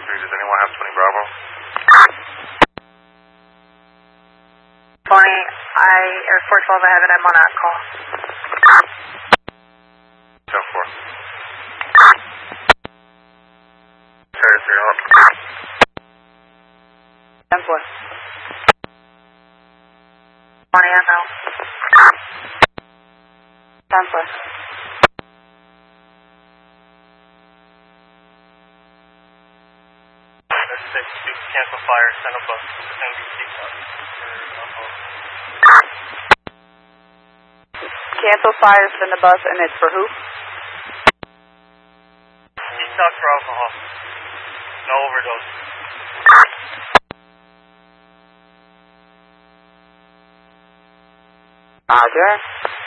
Does anyone have 20 Bravo? 20, Air Force 12, I have an M on that call. 10-4. Carrier 3 up. 10-4. 20 ML. 10-4. Cancel fire, send a bus, NBC. Cancel fire, send a bus, and it's for who? Detox for alcohol. No overdose. Roger.